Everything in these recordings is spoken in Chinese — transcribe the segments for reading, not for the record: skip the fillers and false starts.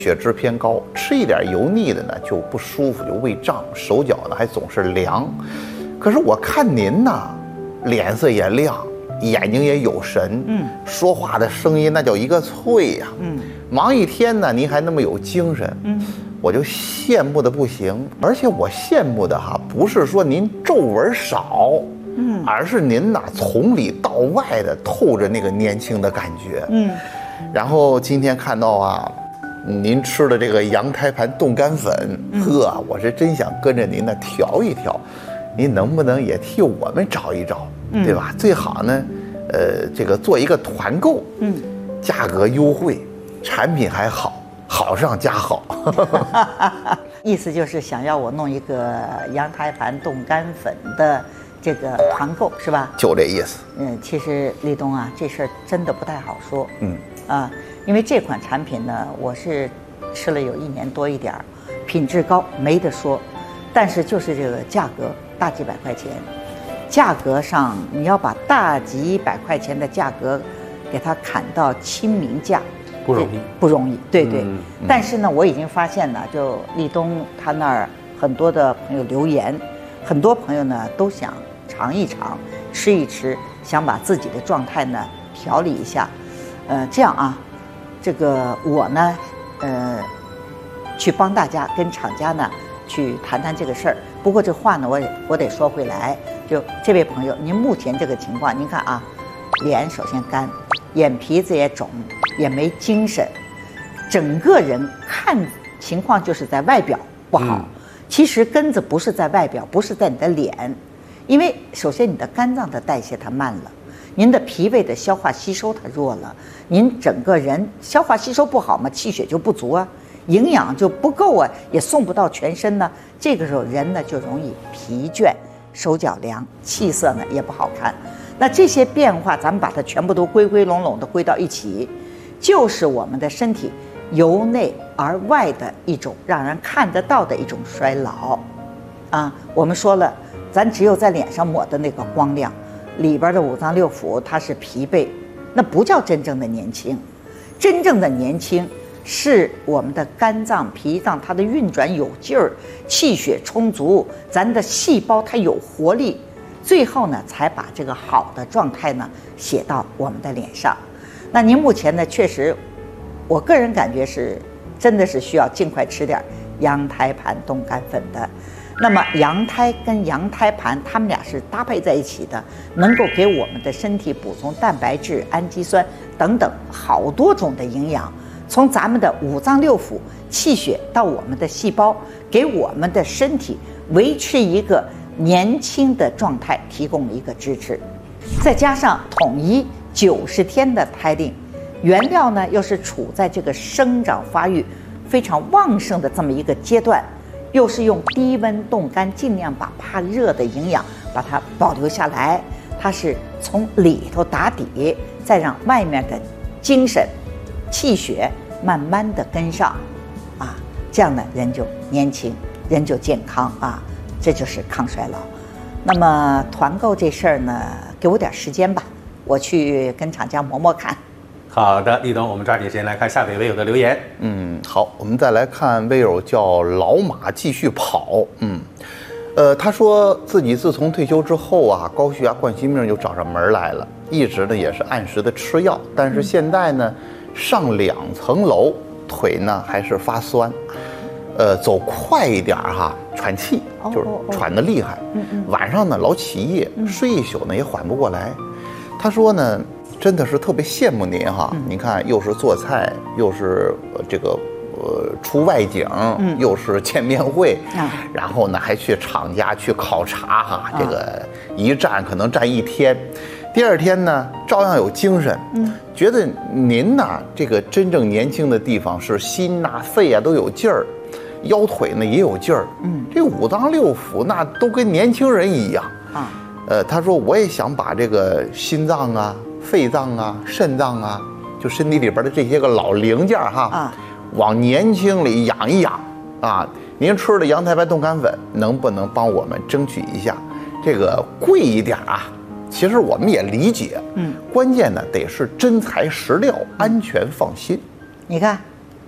血脂偏高，吃一点油腻的呢就不舒服，就胃胀，手脚呢还总是凉。可是我看您呢，脸色也亮，眼睛也有神，说话的声音那叫一个脆呀，忙一天呢您还那么有精神，我就羡慕的不行。而且我羡慕的不是说您皱纹少，而是您呐从里到外的透着那个年轻的感觉，然后今天看到您吃的这个羊胎盘冻干粉，我是真想跟着您呢调一调，您能不能也替我们找一找，对吧？最好呢，这个做一个团购，价格优惠，产品还好，好上加好。 意思就是想要我弄一个羊胎盘冻干粉的这个团购，是吧？ 就这意思。 其实立冬这事儿真的不太好说。因为这款产品呢，我是吃了有1年多一点儿，品质高没得说，但是就是这个价格大几百块钱，价格上你要把大几百块钱的价格给它砍到亲民价， 不容易， 不容易。对对。但是呢，我已经发现了，就立冬他那儿很多的朋友留言，很多朋友呢都想尝一尝，吃一吃，想把自己的状态呢调理一下。这样这个我呢，去帮大家跟厂家呢去谈谈这个事儿。不过这话呢，我得说回来，就这位朋友，您目前这个情况，您看脸首先干，眼皮子也肿，也没精神，整个人看情况就是在外表不好。其实根子不是在外表，不是在你的脸，因为首先你的肝脏的代谢它慢了。您的脾胃的消化吸收它弱了，您整个人消化吸收不好嘛，气血就不足营养就不够也送不到全身呢。这个时候人呢就容易疲倦，手脚凉，气色呢也不好看。那这些变化咱们把它全部都归归拢拢的归到一起，就是我们的身体由内而外的一种让人看得到的一种衰老我们说了，咱只有在脸上抹的那个光亮，里边的五脏六腑它是疲惫，那不叫真正的年轻。真正的年轻是我们的肝脏脾脏它的运转有劲儿，气血充足，咱的细胞它有活力，最后呢才把这个好的状态呢写到我们的脸上。那您目前呢确实，我个人感觉是真的是需要尽快吃点羊胎盘冻干粉的。那么羊胎跟羊胎盘它们俩是搭配在一起的，能够给我们的身体补充蛋白质、氨基酸等等好多种的营养，从咱们的五脏六腑、气血到我们的细胞，给我们的身体维持一个年轻的状态提供了一个支持。再加上统一90天的胎令，原料呢又是处在这个生长发育非常旺盛的这么一个阶段，又是用低温冻干，尽量把怕热的营养把它保留下来，它是从里头打底，再让外面的精神气血慢慢的跟上这样呢人就年轻，人就健康这就是抗衰老。那么团购这事儿呢，给我点时间吧，我去跟厂家磨磨看。 好的，立冬，我们抓紧时间来看下位微友的留言。 好，我们再来看微友叫老马继续跑。他说自己自从退休之后高血压冠心病就找上门来了，一直呢也是按时的吃药，但是现在呢上2层楼，腿呢还是发酸，走快一点喘气，就是喘得厉害，晚上呢老起夜，睡一宿呢也缓不过来。他说呢，真的是特别羡慕您您看又是做菜，又是这个出外景，又是见面会，然后呢还去厂家去考察这个一站可能站1天，第2天呢照样有精神。觉得您这个真正年轻的地方是心肺都有劲儿，腰腿呢也有劲儿，这五脏六腑那都跟年轻人一样他说我也想把这个心脏肺脏肾脏就身体里边的这些个老零件往年轻里养一养您吃的羊胎盘冻干粉能不能帮我们争取一下？这个贵一点其实我们也理解，关键呢得是真材实料，安全放心。 你看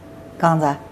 刚子。